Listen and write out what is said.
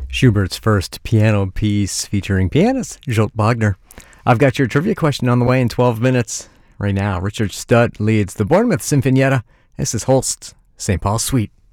Schubert's first piano piece featuring pianist Zsolt Bogner. I've got your trivia question on the way in 12 minutes. Right now, Richard Studd leads the Bournemouth Sinfonietta. This is Holst's St. Paul Suite.